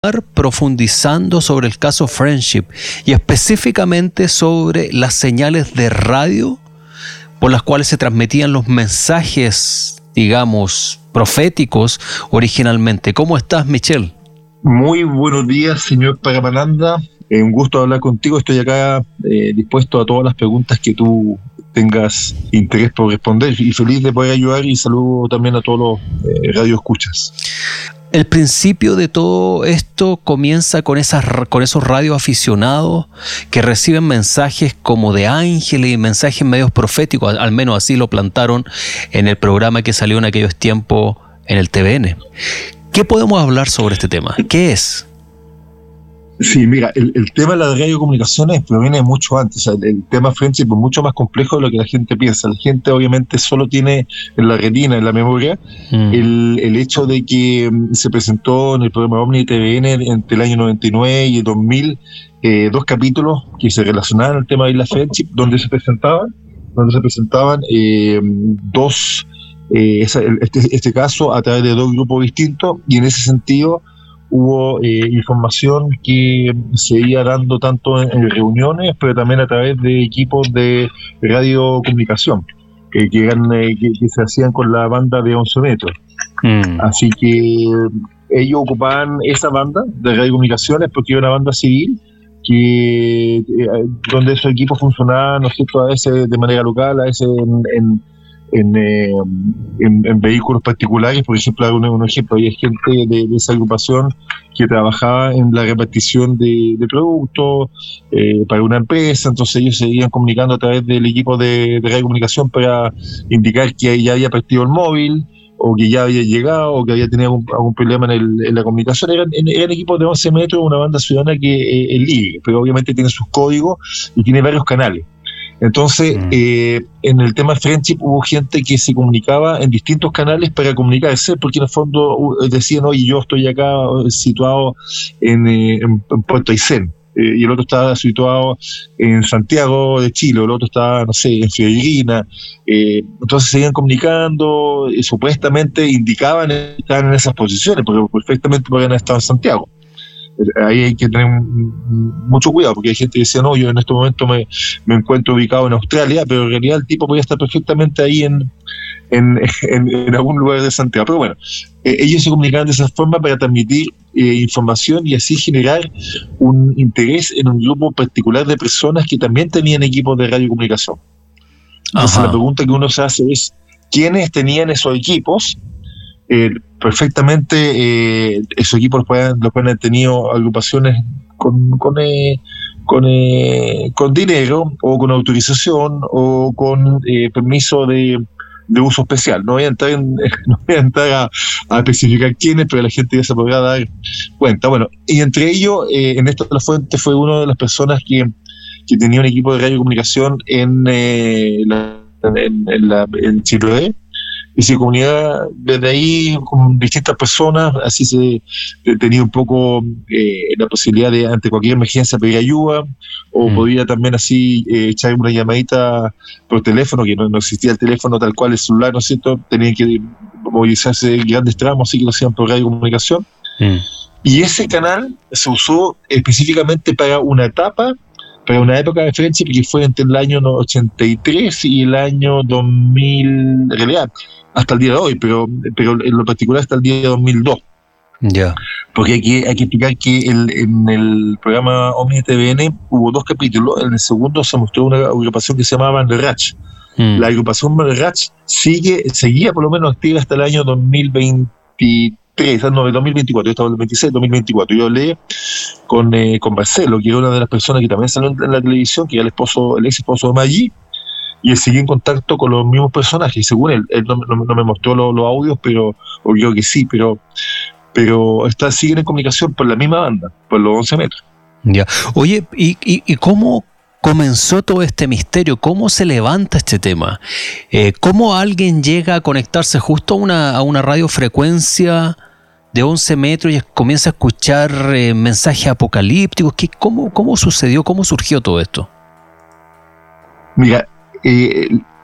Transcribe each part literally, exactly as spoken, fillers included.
profundizando sobre el caso Friendship y específicamente sobre las señales de radio por las cuales se transmitían los mensajes, digamos, proféticos originalmente. ¿Cómo estás, Michel? Muy buenos días, señor Paramananda. Eh, un gusto hablar contigo. Estoy acá eh, dispuesto a todas las preguntas que tú tengas interés por responder y feliz de poder ayudar, y saludo también a todos los eh, radioescuchas. El principio de todo esto comienza con, esas, con esos radioaficionados que reciben mensajes como de ángeles y mensajes medios proféticos, al menos así lo plantaron en el programa que salió en aquellos tiempos en el T V N. ¿Qué podemos hablar sobre este tema? ¿Qué es? Sí, mira, el, el tema de las radiocomunicaciones proviene mucho antes. O sea, el, el tema Friendship es mucho más complejo de lo que la gente piensa. La gente obviamente solo tiene en la retina, en la memoria, mm. el, el hecho de que um, se presentó en el programa Omni T V N entre el año noventa y nueve y el dos mil eh, dos capítulos que se relacionaban al tema de la Friendship, donde se presentaban, donde se presentaban eh, dos, eh, esa, este, este caso a través de dos grupos distintos, y en ese sentido hubo eh, información que se iba dando tanto en, en reuniones, pero también a través de equipos de radiocomunicación eh, que, eran, eh, que, que se hacían con la banda de once metros. Mm. Así que ellos ocupaban esa banda de radiocomunicaciones porque era una banda civil que eh, donde esos equipos funcionaban, ¿no es cierto?, a veces de manera local, a veces en, en En, eh, en, en vehículos particulares. Por ejemplo, un, un ejemplo, hay gente de, de esa agrupación que trabajaba en la repartición de, de productos eh, para una empresa, entonces ellos se iban comunicando a través del equipo de, de radiocomunicación para indicar que ya había partido el móvil, o que ya había llegado, o que había tenido algún, algún problema en, el, en la comunicación. Eran, eran equipos de once metros, una banda ciudadana que eh, es libre, pero obviamente tiene sus códigos y tiene varios canales. Entonces, mm. eh, en el tema Friendship hubo gente que se comunicaba en distintos canales para comunicarse, porque en el fondo uh, decían, oye, yo estoy acá situado en, eh, en, en Puerto Aysén, eh, y el otro estaba situado en Santiago de Chile, el otro estaba, no sé, en Fiorina. Eh, entonces se iban comunicando y supuestamente indicaban que estaban en esas posiciones, porque perfectamente podían haber estado en Santiago. Ahí hay que tener mucho cuidado, porque hay gente que decía, no, yo en este momento me, me encuentro ubicado en Australia, pero en realidad el tipo podía estar perfectamente ahí en, en, en, en algún lugar de Santiago. Pero bueno, eh, ellos se comunicaban de esa forma para transmitir eh, información y así generar un interés en un grupo particular de personas que también tenían equipos de radiocomunicación. Entonces Ajá. la pregunta que uno se hace es, ¿quiénes tenían esos equipos? Eh, perfectamente eh, esos equipos pueden, los pueden haber tenido agrupaciones con con, eh, con, eh, con dinero o con autorización o con eh, permiso de, de uso especial. No voy a entrar, en, no voy a, entrar a, a especificar quiénes, pero la gente ya se podrá dar cuenta. Bueno, y entre ellos, eh, Ernesto de la Fuente fue una de las personas que, que tenía un equipo de radiocomunicación en, eh, la, en, en, la, en Chile, y se comunicaba desde ahí con distintas personas. Así se tenía un poco eh, la posibilidad de, ante cualquier emergencia, pedir ayuda, o mm. podía también así eh, echar una llamadita por teléfono, que no, no existía el teléfono tal cual, el celular, ¿no es cierto? Tenían que movilizarse grandes tramos, así que lo hacían por radiocomunicación. Mm. Y ese canal se usó específicamente para una etapa, para una época de Friendship que fue entre el año ochenta y tres y el año dos mil, en realidad hasta el día de hoy, pero, pero en lo particular hasta el día dos mil dos. Ya. Yeah. Porque hay que, hay que explicar que el, en el programa Omni T V N hubo dos capítulos. En el segundo se mostró una agrupación que se llamaba Banderrach. Mm. La agrupación Banderrach sigue, seguía por lo menos activa hasta el año dos mil veintitrés, no, dos mil veinticuatro, yo estaba en el veintiséis, dos mil veinticuatro. Yo hablé con, eh, con Marcelo, que era una de las personas que también salió en la televisión, que era el esposo, el ex esposo de Maggi, y él seguía en contacto con los mismos personajes. Según él, él no, no, no me mostró los, los audios, pero o yo que sí, pero pero está, siguen en comunicación por la misma banda, por los once metros. Ya. Oye, ¿y, y, y cómo comenzó todo este misterio? ¿Cómo se levanta este tema? Eh, ¿Cómo alguien llega a conectarse justo a una, a una radiofrecuencia de once metros y comienza a escuchar eh, mensajes apocalípticos? ¿Qué, cómo, ¿Cómo sucedió? ¿Cómo surgió todo esto? Mira, Eh,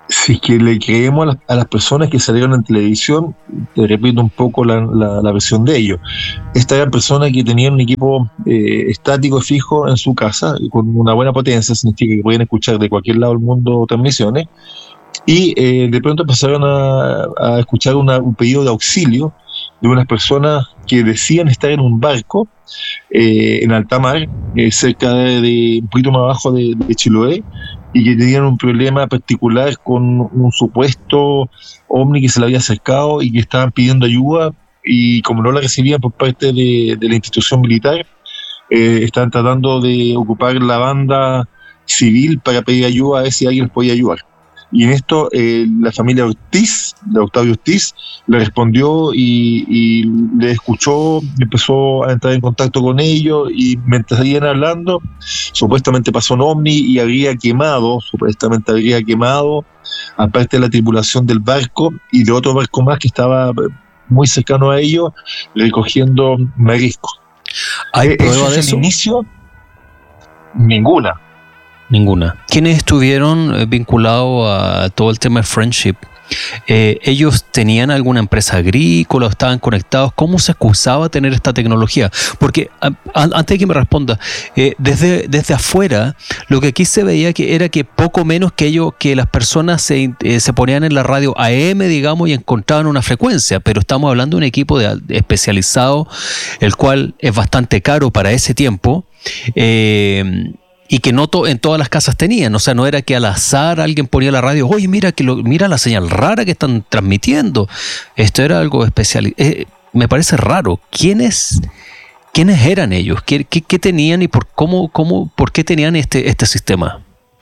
si es que le creemos a las, a las personas que salieron en televisión, te repito un poco la, la, la versión de ellos. Esta era persona que tenía un equipo eh, estático fijo en su casa, con una buena potencia, significa que podían escuchar de cualquier lado del mundo transmisiones, y eh, de pronto empezaron a, a escuchar una, un pedido de auxilio de unas personas que decían estar en un barco eh, en alta mar, eh, cerca de, de un poquito más abajo de, de Chiloé, y que tenían un problema particular con un supuesto ovni que se le había acercado y que estaban pidiendo ayuda, y como no la recibían por parte de, de la institución militar, eh, estaban tratando de ocupar la banda civil para pedir ayuda, a ver si alguien les podía ayudar. Y en esto eh, la familia Ortiz, de Octavio Ortiz, le respondió y, y le escuchó, empezó a entrar en contacto con ellos, y mientras seguían hablando, supuestamente pasó un ovni y habría quemado, supuestamente habría quemado, aparte de la tripulación del barco y de otro barco más que estaba muy cercano a ellos, recogiendo mariscos. ¿Hay prueba de eso? Inicio, ninguna. Ninguna. ¿Quiénes estuvieron vinculados a todo el tema de Friendship? Eh, ¿Ellos tenían alguna empresa agrícola o estaban conectados? ¿Cómo se excusaba tener esta tecnología? Porque a, a, antes de que me responda, eh, desde, desde afuera, lo que aquí se veía que era que poco menos que ellos, que las personas se, eh, se ponían en la radio A M, digamos, y encontraban una frecuencia, pero estamos hablando de un equipo de, de especializado, el cual es bastante caro para ese tiempo, eh, y que no to- en todas las casas tenían. O sea, no era que al azar alguien ponía la radio, oye, mira que lo, mira la señal rara que están transmitiendo. Esto era algo especial. Eh, me parece raro. ¿Quiénes, quiénes eran ellos? ¿Qué, qué, qué tenían y por cómo, cómo, por qué tenían este, este sistema?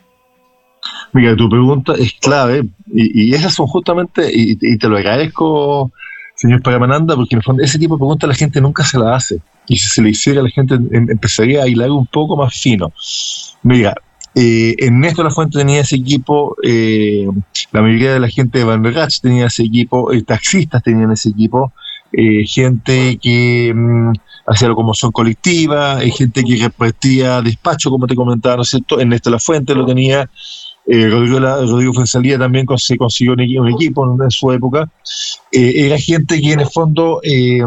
Mira, tu pregunta es clave, y, y esas son justamente, y, y te lo agradezco, señor Paramananda, porque en el fondo ese tipo de preguntas la gente nunca se la hace. Y si se le hiciera, la gente em, empezaría a hilar un poco más fino. Mira, eh, Ernesto Lafuente tenía ese equipo, eh, la mayoría de la gente de Banderach tenía ese equipo, eh, taxistas tenían ese equipo, eh, gente que mm, hacía locomoción colectiva, eh, gente que repartía despacho, como te comentaba, ¿no es cierto? Ernesto Lafuente lo tenía. Eh, Rodrigo, la, Rodrigo Fuenzalía también se consiguió un, un equipo en, en su época. Eh, era gente que en el fondo eh,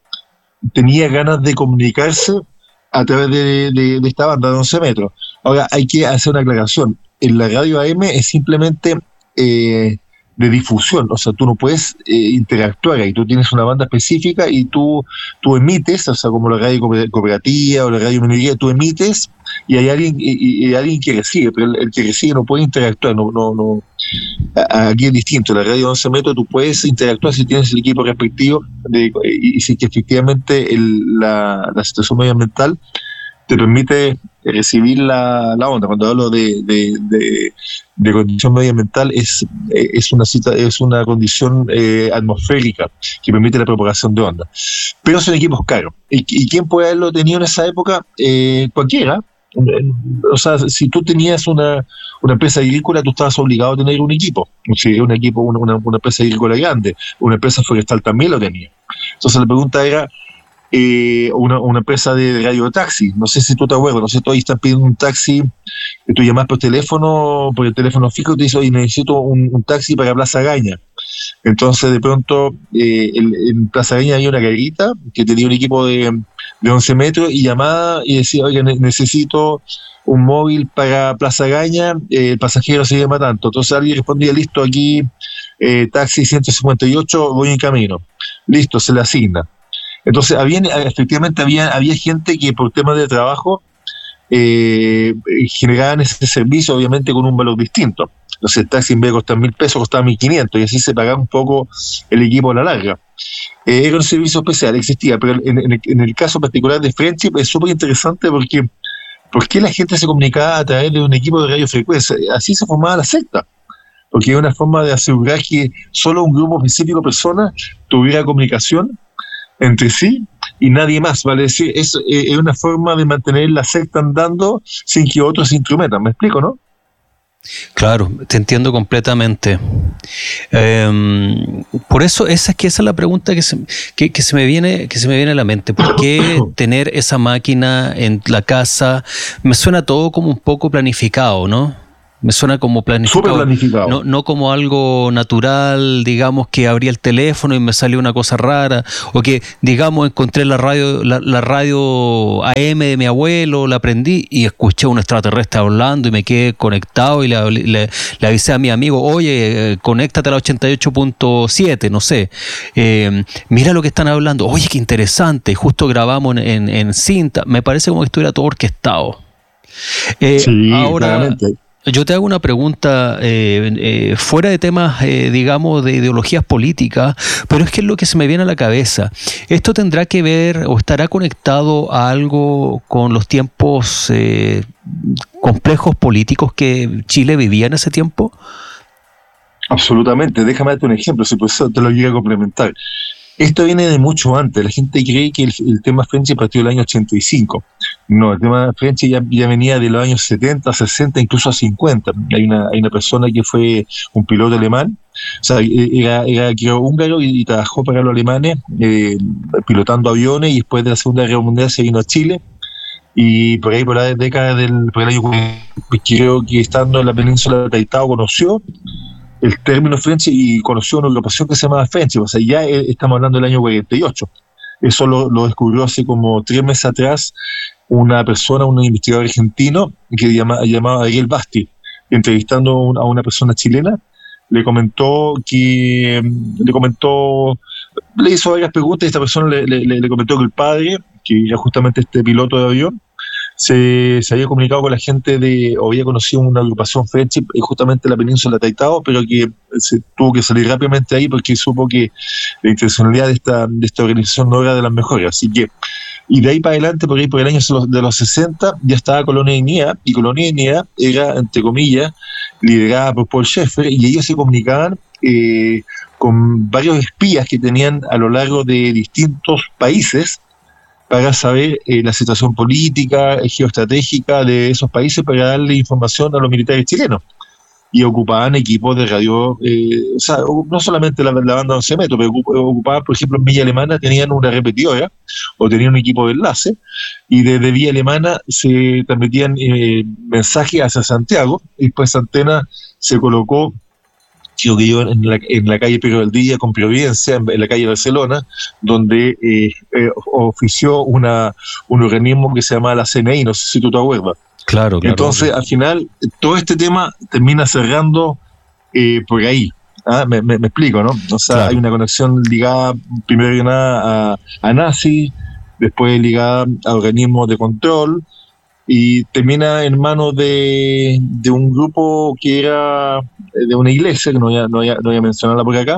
tenía ganas de comunicarse a través de, de, de esta banda de once metros. Ahora, hay que hacer una aclaración. En la radio A M es simplemente eh, de difusión, o sea, tú no puedes eh, interactuar ahí, tú tienes una banda específica y tú, tú emites, o sea, como la radio cooperativa o la radio minoría, tú emites y hay alguien y, y alguien que recibe, pero el, el que recibe no puede interactuar, no, no, no. Aquí es distinto, en la radio once metros tú puedes interactuar si tienes el equipo respectivo de, y, y si que efectivamente el, la, la situación medioambiental te permite recibir la, la onda. Cuando hablo de, de, de, de condición medioambiental es, es, una, cita, es una condición eh, atmosférica que permite la propagación de onda. Pero son equipos caros. ¿Y, y quién puede haberlo tenido en esa época? Eh, cualquiera. O sea, si tú tenías una, una empresa agrícola, tú estabas obligado a tener un equipo. Si un equipo, una, una, una empresa agrícola grande, una empresa forestal también lo tenía. Entonces la pregunta era, eh, una, una empresa de radio taxi, no sé si tú te acuerdas, no sé, todavía están pidiendo un taxi, que tú llamas por teléfono, por el teléfono fijo, y te dices, oye, necesito un, un taxi para Plaza Gaña. Entonces de pronto eh, en, en Plaza Gaña había una carguita que tenía un equipo de, de once metros y llamaba y decía, oye, necesito un móvil para Plaza Gaña, eh, el pasajero se llama tanto. Entonces alguien respondía, listo, aquí eh, taxi ciento cincuenta y ocho, voy en camino. Listo, se le asigna. Entonces había, efectivamente había, había gente que por temas de trabajo eh, generaban ese servicio, obviamente con un valor distinto. Entonces el taxi en vez de costar mil pesos costaba mil quinientos y así se pagaba un poco el equipo a la larga. Eh, era un servicio especial, existía, pero en, en, el, en el caso particular de Friendship es súper interesante porque ¿por qué la gente se comunicaba a través de un equipo de radiofrecuencia? Así se formaba la secta, porque era una forma de asegurar que solo un grupo específico de personas tuviera comunicación entre sí y nadie más, vale decir, es, es una forma de mantener la secta andando sin que otros se intrometan, ¿me explico, no? Claro, te entiendo completamente. Eh, por eso esa es que esa es la pregunta que se, que, que se me viene que se me viene a la mente. ¿Por qué tener esa máquina en la casa? Me suena todo como un poco planificado, ¿no? Me suena como planificado. Súper planificado. No, no como algo natural, digamos, que abrí el teléfono y me salió una cosa rara, o que, digamos, encontré la radio, la, la radio A M de mi abuelo, la prendí y escuché a un extraterrestre hablando y me quedé conectado y le, le, le avisé a mi amigo, oye, eh, conéctate a la ochenta y ocho punto siete, no sé. Eh, mira lo que están hablando. Oye, qué interesante. Justo grabamos en, en, en cinta. Me parece como que estuviera todo orquestado. Eh, sí, ahora, claramente. Yo te hago una pregunta eh, eh, fuera de temas, eh, digamos, de ideologías políticas, pero es que es lo que se me viene a la cabeza. ¿Esto tendrá que ver o estará conectado a algo con los tiempos eh, complejos políticos que Chile vivía en ese tiempo? Absolutamente. Déjame darte un ejemplo, si por eso te lo llego a complementar. Esto viene de mucho antes. La gente cree que el, el tema Friendship partió del año ochenta y cinco. No, el tema Friendship ya, ya venía de los años setenta, sesenta, incluso a cincuenta. Hay una, hay una persona que fue un piloto alemán, o sea, era, era creo, húngaro y, y trabajó para los alemanes eh, pilotando aviones, y después de la Segunda Guerra Mundial se vino a Chile. Y por ahí, por la década del por el año, creo que estando en la península de Taitao, conoció el término Friendship y conoció una agrupación que se llamaba Friendship. O sea, ya estamos hablando del año cuarenta y ocho. Eso lo, lo descubrió hace como tres meses atrás una persona, un investigador argentino que llama, llamaba Ariel Basti, entrevistando a una persona chilena. Le comentó que le comentó le hizo varias preguntas y esta persona le, le, le comentó que el padre, que era justamente este piloto de avión, Se, se había comunicado con la gente de, o había conocido una agrupación Friendship justamente en la península de Taitao, pero que se tuvo que salir rápidamente ahí porque supo que la intencionalidad de esta, de esta organización no era de las mejores. Así que, y de ahí para adelante, por ahí por el año de los sesenta, ya estaba Colonia Dignidad, y Colonia Dignidad era, entre comillas, liderada por Paul Schaeffer, y ellos se comunicaban eh, con varios espías que tenían a lo largo de distintos países, para saber eh, la situación política, geoestratégica de esos países, para darle información a los militares chilenos. Y ocupaban equipos de radio, eh, o sea, no solamente la, la banda once metros, pero ocupaban, por ejemplo, en Villa Alemana tenían una repetidora, o tenían un equipo de enlace, y desde Villa Alemana se transmitían eh, mensajes hacia Santiago, y después esa antena se colocó, creo que yo en la, en la calle Pedro Valdivia con Providencia, en, en la calle Barcelona, donde eh, eh, ofició una, un organismo que se llama la C N I, no sé si tú te acuerdas. Claro, claro. Entonces, al final, todo este tema termina cerrando eh, por ahí. ¿Ah? Me, me, me explico, ¿no? O sea, claro, hay una conexión ligada, primero que nada, a, a nazis, después ligada a organismos de control, y termina en manos de, de un grupo que era de una iglesia, que no voy a, no voy a, no voy a mencionarla por acá,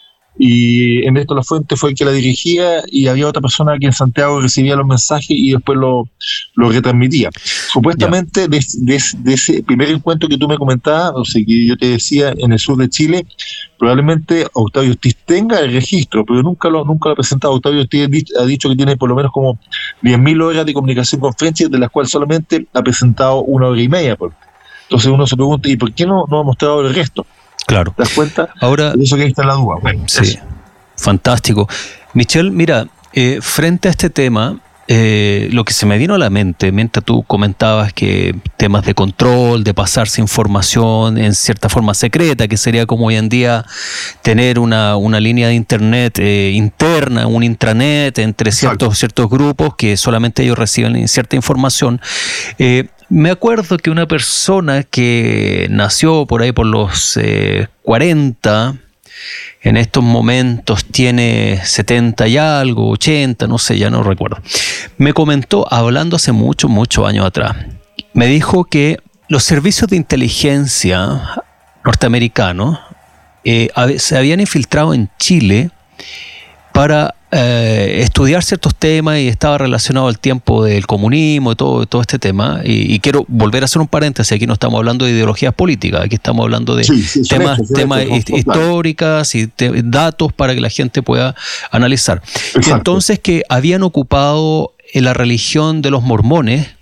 y Ernesto Lafuente fue el que la dirigía, y había otra persona que en Santiago recibía los mensajes y después lo, lo retransmitía. Supuestamente de, de, de ese primer encuentro que tú me comentabas, o sea, que yo te decía, en el sur de Chile, probablemente Octavio Ortiz tenga el registro, pero nunca lo, nunca lo ha presentado. Octavio Ortiz ha dicho que tiene por lo menos como diez mil horas de comunicación con Friendship, de las cuales solamente ha presentado una hora y media. Entonces uno se pregunta, ¿y por qué no, no ha mostrado el resto? Claro. ¿Te das cuenta? Ahora, eso que ahí está la duda. Bueno, sí, eso. Fantástico. Michelle, mira, eh, frente a este tema, eh, lo que se me vino a la mente, mientras tú comentabas que temas de control, de pasarse información en cierta forma secreta, que sería como hoy en día tener una, una línea de internet eh, interna, un intranet entre ciertos, ciertos grupos que solamente ellos reciben cierta información. Eh, Me acuerdo que una persona que nació por ahí por los eh, cuarenta, en estos momentos tiene setenta y algo, ochenta, no sé, ya no recuerdo. Me comentó, hablando hace muchos, muchos años atrás, me dijo que los servicios de inteligencia norteamericanos eh, se habían infiltrado en Chile para eh, estudiar ciertos temas, y estaba relacionado al tiempo del comunismo y todo, todo este tema. Y, y quiero volver a hacer un paréntesis, aquí no estamos hablando de ideologías políticas, aquí estamos hablando de sí, sí, temas, hecho, temas hecho, históricas y te, datos para que la gente pueda analizar. Exacto. Entonces, que habían ocupado la religión de los mormones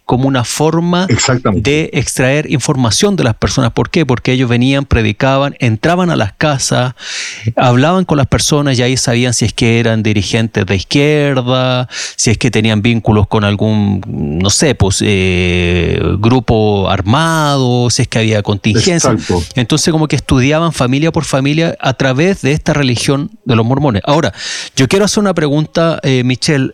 como una forma de extraer información de las personas. ¿Por qué? Porque ellos venían, predicaban, entraban a las casas, hablaban con las personas y ahí sabían si es que eran dirigentes de izquierda, si es que tenían vínculos con algún, no sé, pues eh, grupo armado, si es que había contingencia. Exacto. Entonces como que estudiaban familia por familia a través de esta religión de los mormones. Ahora, yo quiero hacer una pregunta, eh, Michelle,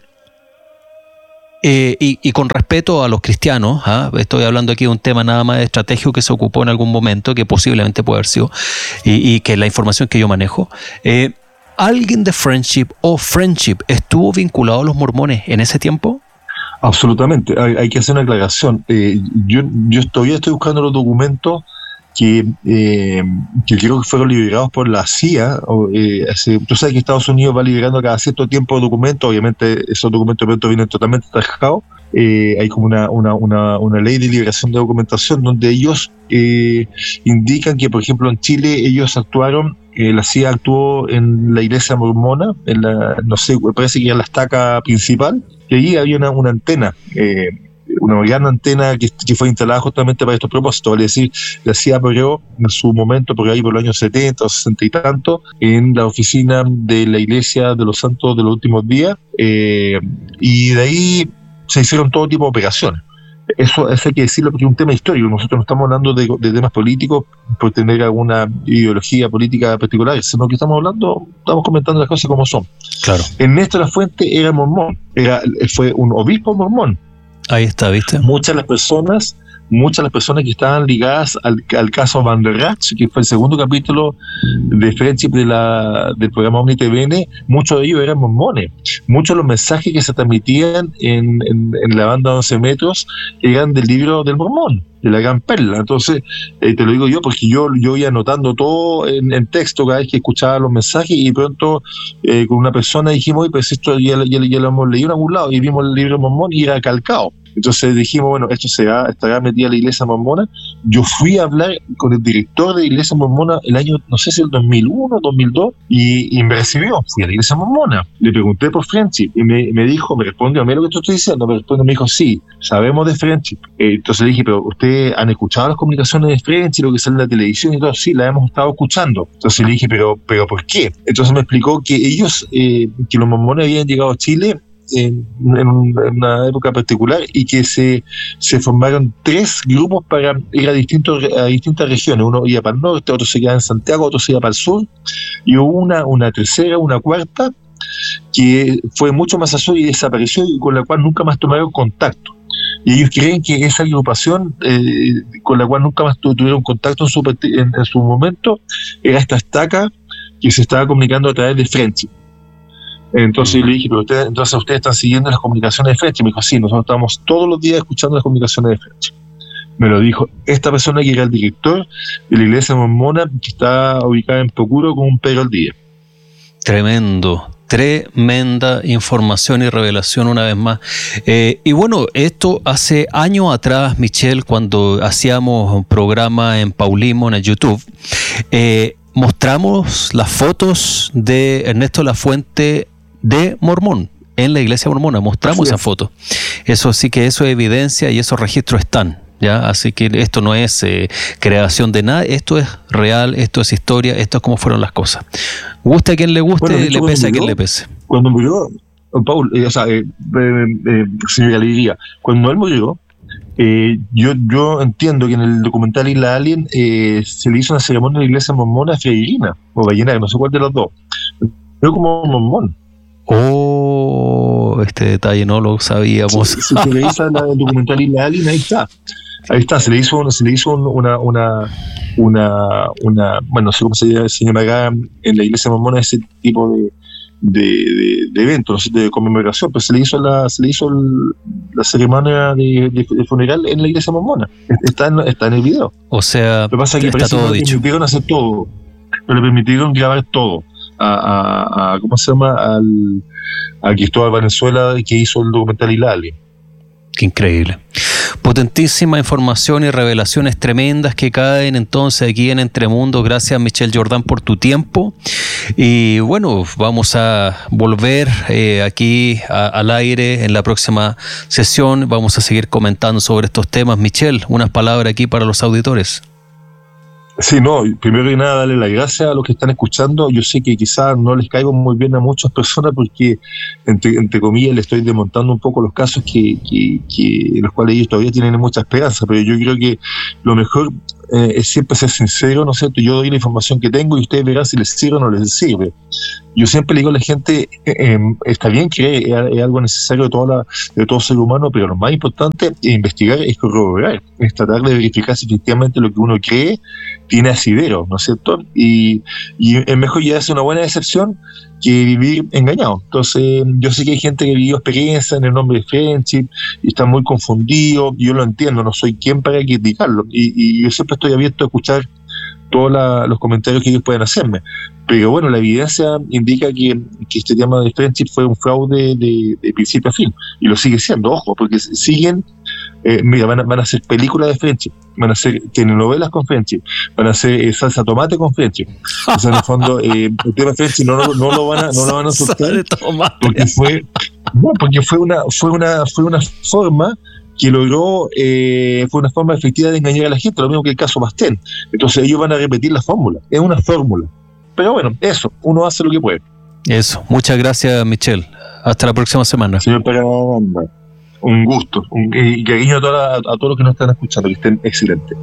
Eh, y, y con respeto a los cristianos, ¿ah? Estoy hablando aquí de un tema nada más estratégico que se ocupó en algún momento, que posiblemente puede haber sido, y, y que la información que yo manejo. Eh, ¿Alguien de Friendship o Friendship estuvo vinculado a los mormones en ese tiempo? Absolutamente, hay, hay que hacer una aclaración. Eh, yo, yo todavía estoy buscando los documentos que, eh, que creo que fueron liberados por la C I A. O, eh, hace, tú sabes que Estados Unidos va liberando cada cierto tiempo documentos, obviamente esos documentos vienen totalmente trabajados. Eh, hay como una, una, una, una ley de liberación de documentación donde ellos eh, indican que, por ejemplo, en Chile ellos actuaron, eh, la C I A actuó en la iglesia mormona, en la, no sé, parece que era la estaca principal, y allí había una, una antena, eh, una gran antena que, que fue instalada justamente para estos propósitos. Vale decir, la C I A apoyó en su momento, por ahí por los años setenta o sesenta y tanto, en la oficina de la Iglesia de los Santos de los Últimos Días, eh, y de ahí se hicieron todo tipo de operaciones. Eso, eso hay que decirlo porque es un tema histórico. Nosotros no estamos hablando de, de temas políticos por tener alguna ideología política particular, sino que estamos hablando, estamos comentando las cosas como son. Claro. Ernesto Lafuente era mormón, era, fue un obispo mormón. Ahí está, ¿viste? Muchas de las personas, muchas de las personas que estaban ligadas al, al caso Van der Ratch, que fue el segundo capítulo de Friendship de la, del programa Omni T V N, muchos de ellos eran mormones. Muchos de los mensajes que se transmitían en, en, en la banda once metros eran del libro del Mormón, de la Gran Perla. Entonces, eh, te lo digo yo porque yo, yo iba anotando todo en, en texto cada vez que escuchaba los mensajes, y pronto eh, con una persona dijimos, pues esto ya, ya, ya lo hemos leído en algún lado, y vimos el libro Mormón y era calcado. Entonces dijimos, bueno, esto se va, estará metida la iglesia mormona. Yo fui a hablar con el director de la iglesia mormona el año, no sé si el dos mil uno, dos mil dos, y, y me recibió, fui a la iglesia mormona. Le pregunté por Friendship y me, me dijo, me respondió a mí lo que tú estoy diciendo, me respondió, me dijo, sí, sabemos de Friendship. Eh, entonces le dije, pero ¿ustedes han escuchado las comunicaciones de Friendship, lo que sale en la televisión y todo? Sí, la hemos estado escuchando. Entonces le dije, pero, pero ¿por qué? Entonces me explicó que ellos, eh, que los mormones habían llegado a Chile En, en una época particular, y que se, se formaron tres grupos para ir a, distintos, a distintas regiones. Uno iba para el norte, otro se quedaba en Santiago, otro se iba para el sur, y hubo una, una tercera, una cuarta que fue mucho más al sur y desapareció, y con la cual nunca más tomaron contacto. Y ellos creen que esa agrupación eh, con la cual nunca más tuvieron contacto en su, en, en su momento era esta estaca que se estaba comunicando a través de Friendship. Entonces yo le dije, pero ustedes, entonces ustedes están siguiendo las comunicaciones de Friendship. Me dijo, sí, nosotros estamos todos los días escuchando las comunicaciones de Friendship. Me lo dijo esta persona que era el director de la iglesia mormona, que está ubicada en Pocuro, con un Pedro al día. Tremendo, tremenda información y revelación una vez más. Eh, y bueno, esto hace años atrás, Michelle, cuando hacíamos un programa en Paulismo en el YouTube, eh, mostramos las fotos de Ernesto Lafuente de mormón, en la iglesia mormona, mostramos esa foto. Eso sí que eso es evidencia y esos registros están, ¿ya? Así que esto no es eh, creación de nada, esto es real, esto es historia, esto es cómo fueron las cosas. Guste a quien le guste, bueno, le pese a quien le pese. Cuando murió, Paul, eh, o sea, eh, eh, eh, señora Alegría, cuando él murió, Eh, yo, yo entiendo que en el documental Isla Alien eh, se le hizo una ceremonia en la iglesia mormona freirina o ballena, no sé cuál de las dos, pero como mormón. Oh, este detalle no lo sabíamos. Si, si se le hizo la, el documental Isla Alien, ahí está. Ahí está, se le hizo, una, se le hizo una, una, una, una, bueno, no sé cómo se, se llamará en la iglesia mormona ese tipo de De, de, de eventos, de conmemoración, pues se le hizo la, se le hizo el, la ceremonia de, de, de funeral en la iglesia mormona. Está en, está en el video. O sea, lo que pasa es que está todo le dicho. permitieron hacer todo, pero le permitieron grabar todo. A, a, a ¿cómo se llama? Al, a Cristóbal Valenzuela, que hizo el documental Hilali. Qué increíble. Potentísima información y revelaciones tremendas que caen entonces aquí en Entremundo. Gracias, Michelle Jordan, por tu tiempo. Y bueno, vamos a volver eh, aquí a, al aire en la próxima sesión. Vamos a seguir comentando sobre estos temas. Michel, unas palabras aquí para los auditores. Sí, no, primero que nada, darle las gracias a los que están escuchando. Yo sé que quizás no les caigo muy bien a muchas personas porque, entre, entre comillas, le estoy desmontando un poco los casos que, que, que en los cuales ellos todavía tienen mucha esperanza, pero yo creo que lo mejor eh, es siempre ser sincero, ¿no es cierto? Yo doy la información que tengo y ustedes verán si les sirve o no les sirve. Yo siempre le digo a la gente, eh, eh, está bien que es, es algo necesario de, toda la, de todo ser humano, pero lo más importante es investigar, es corroborar, es tratar de verificar si efectivamente lo que uno cree tiene asidero, ¿no es cierto? Y, y es mejor llevarse una buena decepción que vivir engañado. Entonces, yo sé que hay gente que vivió experiencia en el nombre de Friendship y está muy confundido, y yo lo entiendo, no soy quien para criticarlo, y, y yo siempre estoy abierto a escuchar todos la, los comentarios que ellos pueden hacerme. Pero bueno, la evidencia indica que, que este tema de Friendship fue un fraude de, de principio a fin, y lo sigue siendo, ojo, porque siguen, eh, mira, van a, van a hacer películas de Friendship, van a hacer telenovelas con Friendship, van a hacer eh, salsa tomate con Friendship. O sea, en el fondo, eh, el tema de Friendship no, no, no lo van a, no lo van a soltar, porque fue, no, porque fue una, fue una, fue una forma que logró, eh, fue una forma efectiva de engañar a la gente, lo mismo que el caso Pastén. Entonces ellos van a repetir la fórmula, es una fórmula. Pero bueno, eso, uno hace lo que puede. Eso, muchas gracias, Michel. Hasta la próxima semana. Señor Parabanda, un gusto, un, y cariño a, toda, a todos los que nos están escuchando, que estén excelentes.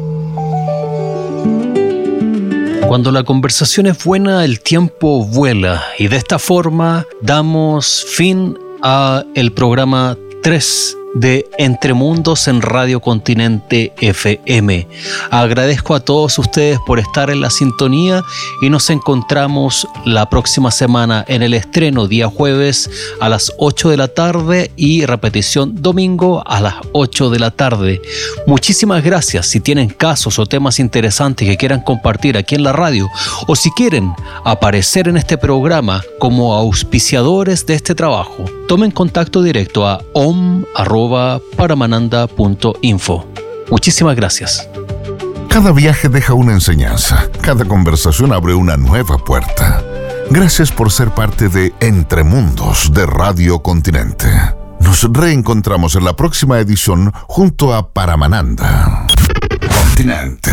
Cuando la conversación es buena, el tiempo vuela, y de esta forma damos fin a el programa tres de Entre Mundos en Radio Continente F M. Agradezco a todos ustedes por estar en la sintonía y nos encontramos la próxima semana en el estreno día jueves a las ocho de la tarde y repetición domingo a las ocho de la tarde. Muchísimas gracias. Si tienen casos o temas interesantes que quieran compartir aquí en la radio, o si quieren aparecer en este programa como auspiciadores de este trabajo, tomen contacto directo a om arroba paramananda punto info. Muchísimas gracias. Cada viaje deja una enseñanza. Cada conversación abre una nueva puerta. Gracias por ser parte de Entre Mundos de Radio Continente. Nos reencontramos en la próxima edición junto a Paramananda. Continente.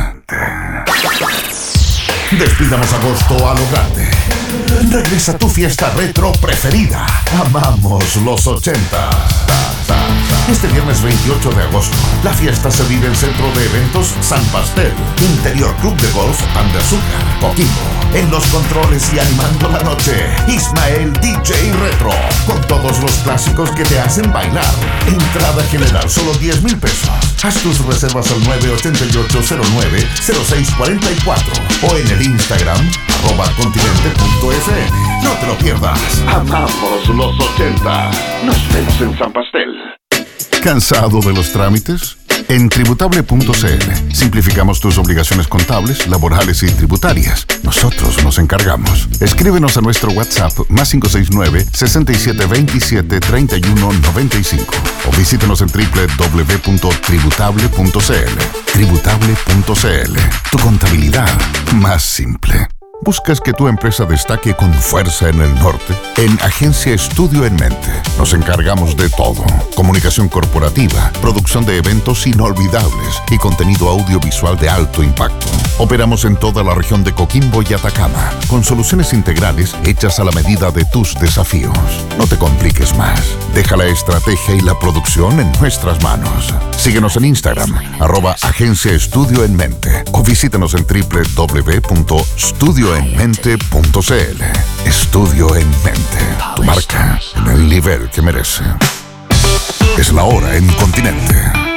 Despidamos agosto a lo grande. Regresa tu fiesta retro preferida. Amamos los ochenta. Este viernes veintiocho de agosto, la fiesta se vive en el Centro de Eventos San Pastel, Interior Club de Golf Pan de Azúcar, Coquimbo. En los controles y animando la noche, Ismael D J Retro, con todos los clásicos que te hacen bailar. Entrada general, solo diez mil pesos. Haz tus reservas al nueve ocho ocho cero nueve cero seis cuatro cuatro o en el Instagram, arroba continente punto f m. No te lo pierdas. Amamos los ochenta. Nos vemos en San Pastel. ¿Cansado de los trámites? En tributable punto c l simplificamos tus obligaciones contables, laborales y tributarias. Nosotros nos encargamos. Escríbenos a nuestro WhatsApp más cinco seis nueve, seis siete dos siete, tres uno nueve cinco o visítenos en doble u doble u doble u punto tributable punto c l. Tributable punto c l, tu contabilidad más simple. ¿Buscas que tu empresa destaque con fuerza en el norte? En Agencia Estudio en Mente nos encargamos de todo. Comunicación corporativa, producción de eventos inolvidables y contenido audiovisual de alto impacto. Operamos en toda la región de Coquimbo y Atacama, con soluciones integrales hechas a la medida de tus desafíos. No te compliques más. Deja la estrategia y la producción en nuestras manos. Síguenos en Instagram, arroba Agencia Estudio en Mente, o visítanos en doble u doble u doble u punto studio en mente punto c l. Estudio en Mente, tu marca en el nivel que merece. Es la hora en Continente.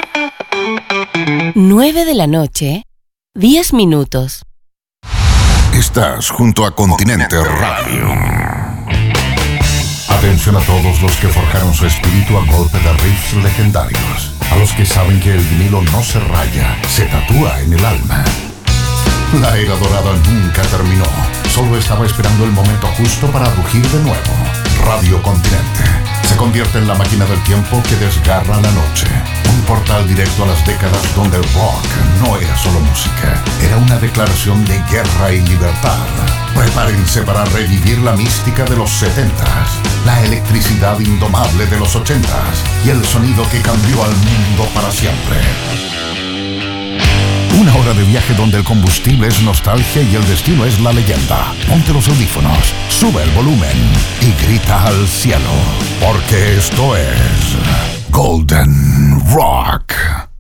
nueve de la noche, diez minutos. Estás junto a Continente Radio. Atención a todos los que forjaron su espíritu a golpe de riffs legendarios. A los que saben que el vinilo no se raya, se tatúa en el alma. La era dorada nunca terminó. Solo estaba esperando el momento justo para rugir de nuevo. Radio Continente se convierte en la máquina del tiempo que desgarra la noche. Un portal directo a las décadas donde el rock no era solo música, era una declaración de guerra y libertad. Prepárense Prepárense para revivir la mística de los setentas, la electricidad indomable de los ochentas y el sonido que cambió al mundo para siempre. Una hora de viaje donde el combustible es nostalgia y el destino es la leyenda. Ponte los audífonos, sube el volumen y grita al cielo, porque esto es Golden Rock.